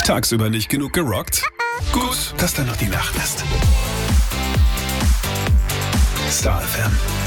Tagsüber nicht genug gerockt? Gut, dass dann noch die Nacht ist. Star FM.